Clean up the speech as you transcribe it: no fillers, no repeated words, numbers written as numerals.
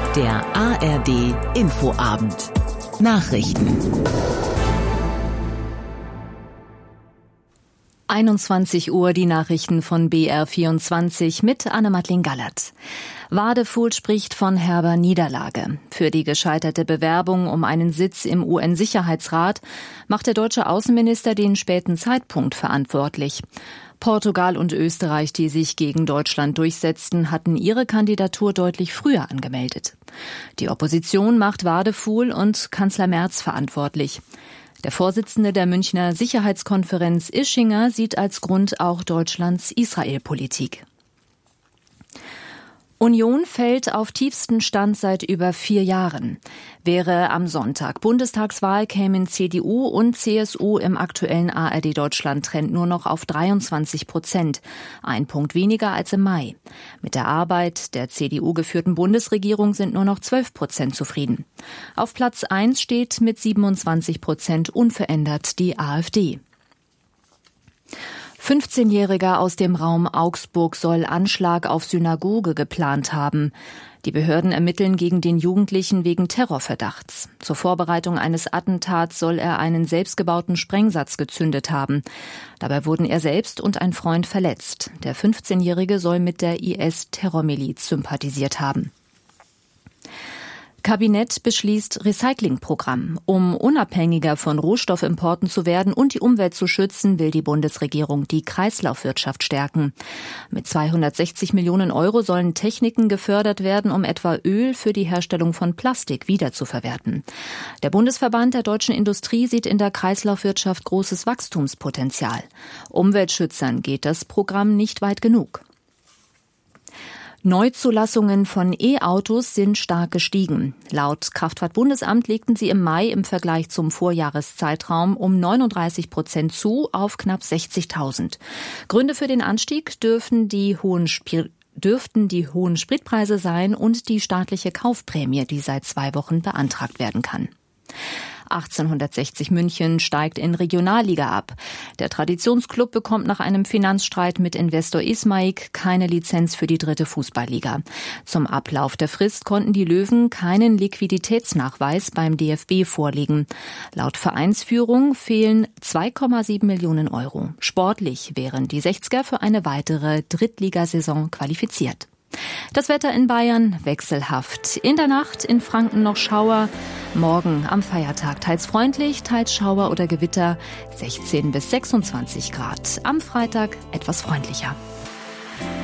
Der ARD Infoabend. Nachrichten. 21 Uhr die Nachrichten von BR24 mit Anne-Madeleine Gallert. Wadefuhl spricht von herber Niederlage. Für die gescheiterte Bewerbung um einen Sitz im UN-Sicherheitsrat macht der deutsche Außenminister den späten Zeitpunkt verantwortlich. Portugal und Österreich, die sich gegen Deutschland durchsetzten, hatten ihre Kandidatur deutlich früher angemeldet. Die Opposition macht Wadefuhl und Kanzler Merz verantwortlich. Der Vorsitzende der Münchner Sicherheitskonferenz Ischinger sieht als Grund auch Deutschlands Israel-Politik. Union fällt auf tiefsten Stand seit über 4 Jahren. Wäre am Sonntag Bundestagswahl, kämen CDU und CSU im aktuellen ARD-Deutschland-Trend nur noch auf 23%, 1 Punkt weniger als im Mai. Mit der Arbeit der CDU-geführten Bundesregierung sind nur noch 12% zufrieden. Auf Platz 1 steht mit 27% unverändert die AfD. 15-Jähriger aus dem Raum Augsburg soll Anschlag auf Synagoge geplant haben. Die Behörden ermitteln gegen den Jugendlichen wegen Terrorverdachts. Zur Vorbereitung eines Attentats soll er einen selbstgebauten Sprengsatz gezündet haben. Dabei wurden er selbst und ein Freund verletzt. Der 15-Jährige soll mit der IS-Terrormiliz sympathisiert haben. Kabinett beschließt Recyclingprogramm. Um unabhängiger von Rohstoffimporten zu werden und die Umwelt zu schützen, will die Bundesregierung die Kreislaufwirtschaft stärken. Mit 260 Millionen Euro sollen Techniken gefördert werden, um etwa Öl für die Herstellung von Plastik wiederzuverwerten. Der Bundesverband der deutschen Industrie sieht in der Kreislaufwirtschaft großes Wachstumspotenzial. Umweltschützern geht das Programm nicht weit genug. Neuzulassungen von E-Autos sind stark gestiegen. Laut Kraftfahrtbundesamt legten sie im Mai im Vergleich zum Vorjahreszeitraum um 39% zu auf knapp 60.000. Gründe für den Anstieg dürften die hohen Spritpreise sein und die staatliche Kaufprämie, die seit 2 Wochen beantragt werden kann. 1860 München steigt in Regionalliga ab. Der Traditionsklub bekommt nach einem Finanzstreit mit Investor Ismaik keine Lizenz für die 3. Fußballliga. Zum Ablauf der Frist konnten die Löwen keinen Liquiditätsnachweis beim DFB vorlegen. Laut Vereinsführung fehlen 2,7 Millionen Euro. Sportlich wären die 60er für eine weitere Drittligasaison qualifiziert. Das Wetter in Bayern wechselhaft. In der Nacht in Franken noch Schauer. Morgen am Feiertag teils freundlich, teils Schauer oder Gewitter, 16 bis 26 Grad. Am Freitag etwas freundlicher.